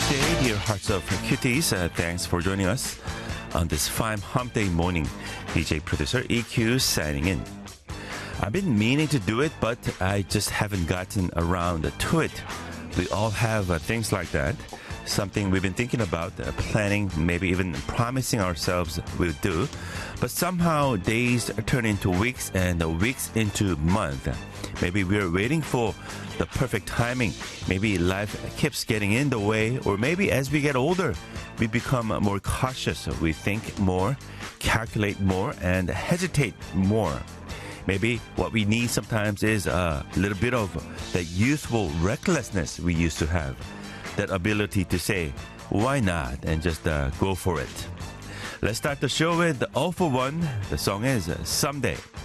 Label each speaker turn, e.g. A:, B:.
A: day, dear hearts of cuties. Thanks for joining us on this fine hump day morning. DJ producer EQ signing in. I've been meaning to do it, but I just haven't gotten around to it. We all have things like that. Something we've been thinking about, planning, maybe even promising ourselves we'll do. But somehow days turn into weeks and weeks into months. Maybe we're waiting for the perfect timing. Maybe life keeps getting in the way. Or maybe as we get older, we become more cautious. We think more, calculate more, and hesitate more. Maybe what we need sometimes is a little bit of that youthful recklessness we used to have. That ability to say, why not, and just go for it. Let's start the show with All for One. The song is Someday.